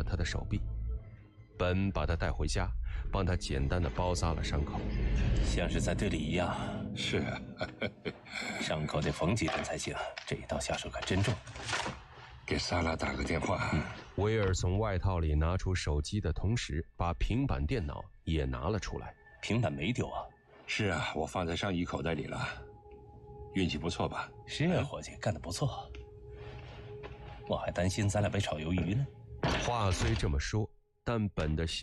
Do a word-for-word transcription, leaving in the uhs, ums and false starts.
他的手臂。本把他带回家，帮他简单的包扎了伤口， 像是在队里一样。 是啊， 伤口得缝几针才行，这一刀下手可真重。 给莎拉打个电话。 嗯、 威尔从外套里拿出手机的同时，把平板电脑也拿了出来。 平板没丢啊？ 是啊，我放在上衣口袋里了。运气不错吧？ 是啊，伙计，干得不错。我还担心咱俩被炒鱿鱼呢。 话虽这么说，但本的